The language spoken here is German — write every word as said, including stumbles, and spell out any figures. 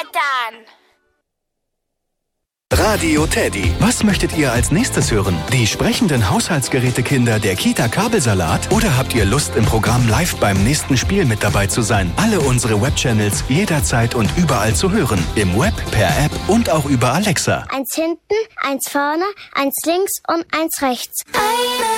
Eltern. Radio Teddy. Was möchtet ihr als nächstes hören? Die sprechenden Haushaltsgerätekinder der Kita Kabelsalat? Oder habt ihr Lust, im Programm live beim nächsten Spiel mit dabei zu sein? Alle unsere Webchannels jederzeit und überall zu hören. Im Web, per App und auch über Alexa. Eins hinten, eins vorne, eins links und eins rechts.